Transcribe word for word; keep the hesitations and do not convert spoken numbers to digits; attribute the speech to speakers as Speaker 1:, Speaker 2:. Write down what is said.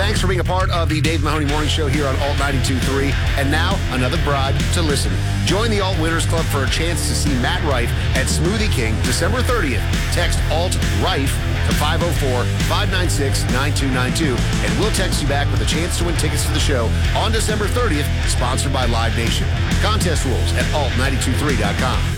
Speaker 1: Thanks for being a part of the Dave Mahoney Morning Show here on Alt ninety-two point three. And now, another bribe to listen. Join the Alt Winners Club for a chance to see Matt Rife at Smoothie King December thirtieth. Text Alt Rife to five oh four, five nine six, nine two nine two, and we'll text you back with a chance to win tickets to the show on December thirtieth, sponsored by Live Nation. Contest rules at alt nine two three dot com.